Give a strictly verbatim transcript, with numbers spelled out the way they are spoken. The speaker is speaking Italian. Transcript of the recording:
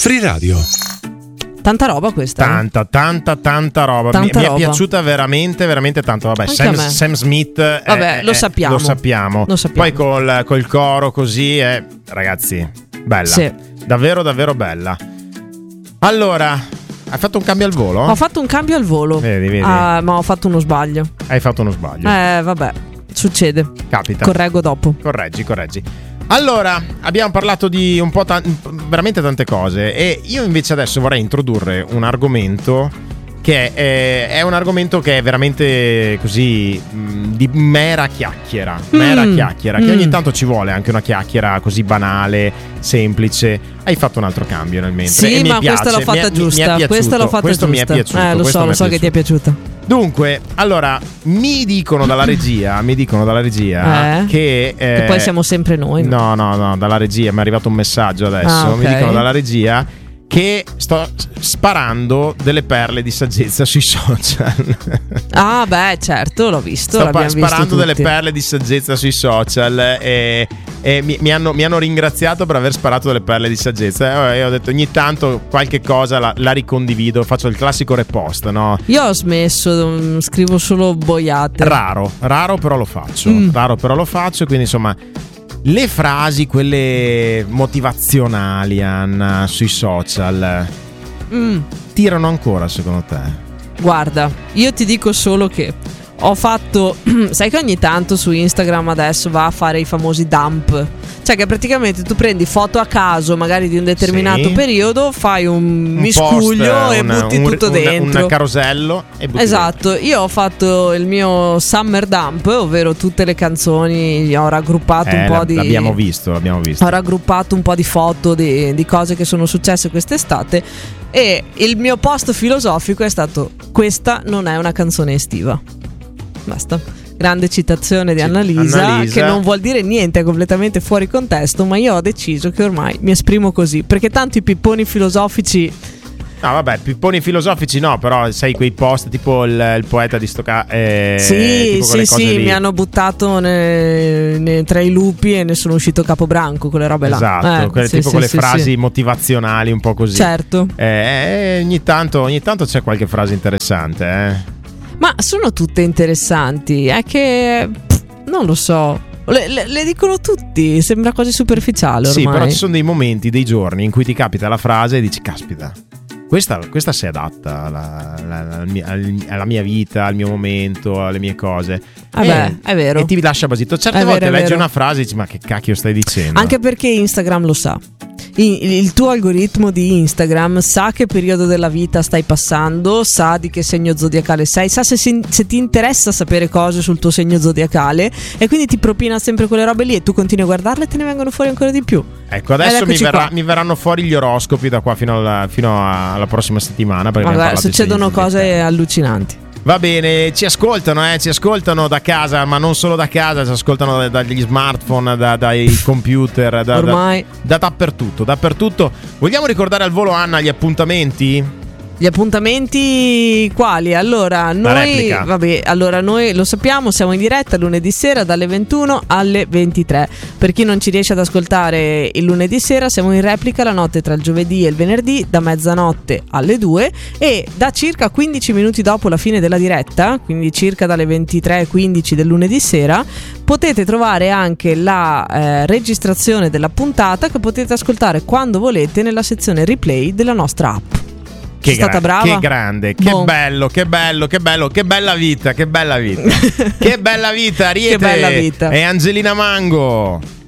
Free Radio. Tanta roba questa. Tanta, tanta, tanta roba. Tanta mi, roba. mi è piaciuta veramente, veramente tanto. Vabbè, Sam, Sam Smith. Vabbè, è, lo, è, sappiamo. lo sappiamo. Lo sappiamo. Poi col, col coro così, è, ragazzi, bella. Sì. Davvero, davvero bella. Allora, hai fatto un cambio al volo? Ho fatto un cambio al volo. Vedi, vedi. Ah, ma ho fatto uno sbaglio. Hai fatto uno sbaglio. Eh, vabbè, succede. Capita. Correggo dopo. Correggi, correggi. Allora, abbiamo parlato di un po' ta- veramente tante cose e io invece adesso vorrei introdurre un argomento che è, è un argomento che è veramente così mh, di mera chiacchiera, mera mm. chiacchiera, che mm. ogni tanto ci vuole anche una chiacchiera così banale, semplice. Hai fatto un altro cambio nel mentre Sì, e mi ma piace, questa l'ho fatta mi è, giusta. mi è piaciuto, Questa l'ho fatta questo giusta. mi è piaciuto. Eh, lo questo so, mi lo è so che ti è piaciuta. Dunque, allora, mi dicono dalla regia, mi dicono dalla regia Eh? che, eh, Che poi siamo sempre noi. No, no, no, dalla regia mi è arrivato un messaggio adesso. Ah, ok. Mi dicono dalla regia che sto sparando delle perle di saggezza sui social. Ah, beh, certo, l'ho visto. Sto pa- l'abbiamo sparando visto delle tutti. perle di saggezza sui social e, e mi, mi, hanno, mi hanno ringraziato per aver sparato delle perle di saggezza. E io ho detto ogni tanto qualche cosa la, la ricondivido, faccio il classico repost, no? Io ho smesso, mm, scrivo solo boiate. Raro, raro però lo faccio. Mm. Raro però lo faccio, quindi insomma le frasi, quelle motivazionali, Anna, sui social Mm. tirano ancora secondo te? Guarda, io ti dico solo che ho fatto, sai che ogni tanto su Instagram adesso va a fare i famosi dump, cioè che praticamente tu prendi foto a caso magari di un determinato Sì. periodo, fai un, Un miscuglio post, e un- butti un- tutto un- dentro. un carosello e butti Esatto, io ho fatto il mio summer dump, ovvero tutte le canzoni, ho raggruppato dentro. un Eh, po' la- di l'abbiamo visto, l'abbiamo visto. ho raggruppato un po' di foto di, di cose che sono successe quest'estate e il mio post filosofico è stato: questa non è una canzone estiva. Basta. Grande citazione di Sì, Annalisa, Annalisa. che non vuol dire niente, è completamente fuori contesto, ma io ho deciso che ormai mi esprimo così, perché tanto i pipponi filosofici. No, vabbè, pipponi filosofici no, però sai quei post tipo il, il poeta di Stocca eh, Sì, tipo quelle sì, cose sì, lì. mi hanno buttato ne- ne- tra i lupi e ne sono uscito capobranco, quelle robe là. Esatto, Eh, quelle, sì, tipo sì, quelle sì, frasi sì. motivazionali un po' così. Certo. Eh, eh, ogni tanto, ogni tanto c'è qualche frase interessante, eh. Ma sono tutte interessanti, è che pff, non lo so, le, le- le dicono tutti, sembra quasi superficiale ormai. Sì, però ci sono dei momenti, dei giorni in cui ti capita la frase e dici caspita, questa, questa si adatta alla, alla- alla mia, alla mia vita, al mio momento, alle mie cose. Vabbè, E- è vero. E ti lascia basito. Certe È volte vero, è leggi vero. una frase e dici ma che cacchio stai dicendo? Anche perché Instagram lo sa. I- Il tuo algoritmo di Instagram sa che periodo della vita stai passando, sa di che segno zodiacale sei, sa se, si- se ti interessa sapere cose sul tuo segno zodiacale e quindi ti propina sempre quelle robe lì e tu continui a guardarle e te ne vengono fuori ancora di più. Ecco, adesso Ed mi, eccoci verrà- qua. mi verranno fuori gli oroscopi da qua fino alla, fino alla prossima settimana. Perché Ma abbiamo guarda, parlato di succedono segni cose zodiacali. allucinanti. Va bene, ci ascoltano, eh, ci ascoltano da casa, ma non solo da casa, ci ascoltano da- dagli smartphone, da- dai computer, da, da- Ormai da dappertutto, dappertutto. Vogliamo ricordare al volo, Anna, gli appuntamenti? gli appuntamenti quali? Allora, noi replica. vabbè, allora noi lo sappiamo, siamo in diretta lunedì sera dalle ventuno alle ventitré. Per chi non ci riesce ad ascoltare il lunedì sera, siamo in replica la notte tra il giovedì e il venerdì da mezzanotte alle due e da circa quindici minuti dopo la fine della diretta, quindi circa dalle ventitré e quindici del lunedì sera, potete trovare anche la eh, registrazione della puntata che potete ascoltare quando volete nella sezione replay della nostra app. Che, Sei stata gra- brava? che grande, che Boh. bello, che bello, che bello, che bella vita, che bella vita. Che bella vita, Ariete Che bella vita. e Angelina Mango.